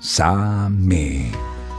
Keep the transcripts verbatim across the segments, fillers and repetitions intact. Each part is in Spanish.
Same.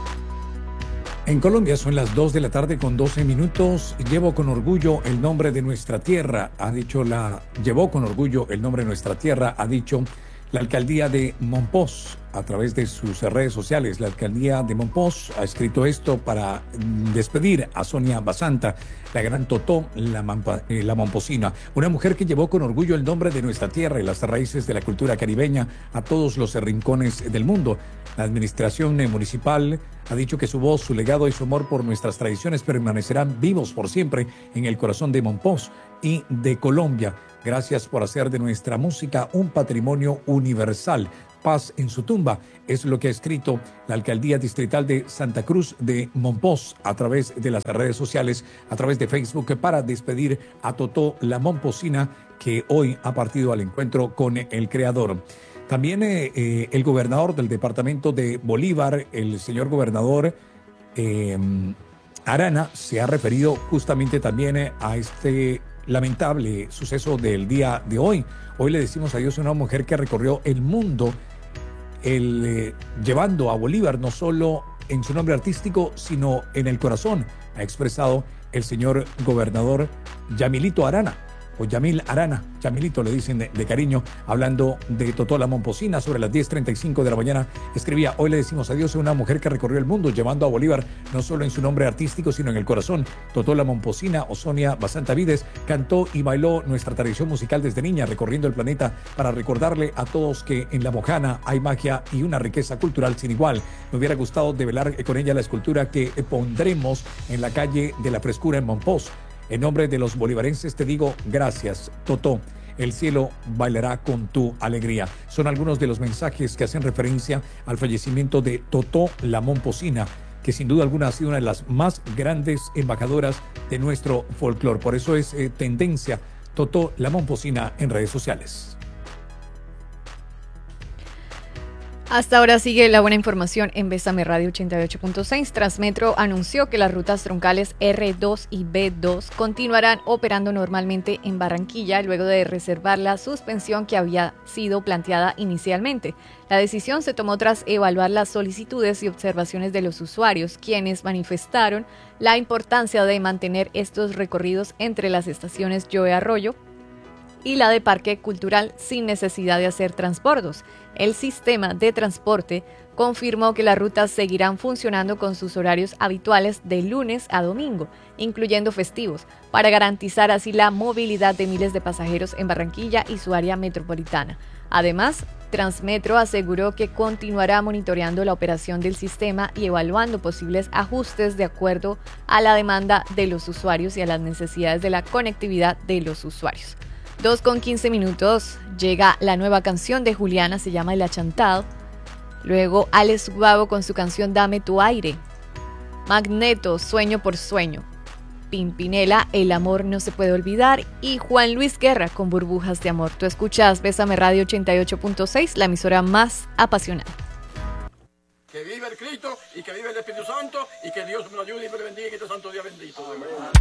En Colombia son las dos de la tarde con doce minutos. Llevo con orgullo el nombre de nuestra tierra, ha dicho la... Llevó con orgullo el nombre de nuestra tierra, ha dicho la alcaldía de Mompox a través de sus redes sociales. La alcaldía de Mompox ha escrito esto para despedir a Sonia Basanta, la gran Totó, la, Mampa, eh, la momposina, una mujer que llevó con orgullo el nombre de nuestra tierra y las raíces de la cultura caribeña a todos los rincones del mundo. La administración municipal ha dicho que su voz, su legado y su amor por nuestras tradiciones permanecerán vivos por siempre en el corazón de Mompox y de Colombia. Gracias por hacer de nuestra música un patrimonio universal. Paz en su tumba, es lo que ha escrito la Alcaldía Distrital de Santa Cruz de Mompox a través de las redes sociales, a través de Facebook, para despedir a Totó la momposina, que hoy ha partido al encuentro con el creador. También eh, eh, el gobernador del departamento de Bolívar, el señor gobernador eh, Arana, se ha referido justamente también eh, a este lamentable suceso del día de hoy. Hoy le decimos adiós a una mujer que recorrió el mundo el, eh, llevando a Bolívar no solo en su nombre artístico, sino en el corazón, ha expresado el señor gobernador Yamilito Arana, o Yamil Arana, Yamilito le dicen de, de cariño, hablando de Totó la momposina. Sobre las diez treinta y cinco de la mañana escribía: hoy le decimos adiós a una mujer que recorrió el mundo llevando a Bolívar no solo en su nombre artístico sino en el corazón. Totó la momposina, o Sonia Basanta Vides, cantó y bailó nuestra tradición musical desde niña, recorriendo el planeta para recordarle a todos que en La Mojana hay magia y una riqueza cultural sin igual. Me hubiera gustado develar con ella la escultura que pondremos en la calle de la Frescura en Mompox. En nombre de los bolivarenses te digo gracias, Totó. El cielo bailará con tu alegría. Son algunos de los mensajes que hacen referencia al fallecimiento de Totó la momposina, que sin duda alguna ha sido una de las más grandes embajadoras de nuestro folclore. Por eso es eh, tendencia Totó la momposina en redes sociales. Hasta ahora sigue la buena información en Bésame Radio ochenta y ocho punto seis. Transmetro anunció que las rutas troncales erre dos y be dos continuarán operando normalmente en Barranquilla luego de reservar la suspensión que había sido planteada inicialmente. La decisión se tomó tras evaluar las solicitudes y observaciones de los usuarios, quienes manifestaron la importancia de mantener estos recorridos entre las estaciones Joe Arroyo y la de Parque Cultural sin necesidad de hacer transbordos. El sistema de transporte confirmó que las rutas seguirán funcionando con sus horarios habituales de lunes a domingo, incluyendo festivos, para garantizar así la movilidad de miles de pasajeros en Barranquilla y su área metropolitana. Además, Transmetro aseguró que continuará monitoreando la operación del sistema y evaluando posibles ajustes de acuerdo a la demanda de los usuarios y a las necesidades de la conectividad de los usuarios. dos con quince minutos, llega la nueva canción de Juliana, se llama El Achantado. Luego Alex Ubago con su canción Dame tu aire. Magneto, Sueño por sueño. Pimpinela, El amor no se puede olvidar. Y Juan Luis Guerra con Burbujas de amor. Tú escuchas Bésame Radio ochenta y ocho punto seis, la emisora más apasionada. Que vive el Cristo y que vive el Espíritu Santo y que Dios me lo ayude y me lo bendiga en este santo día bendito.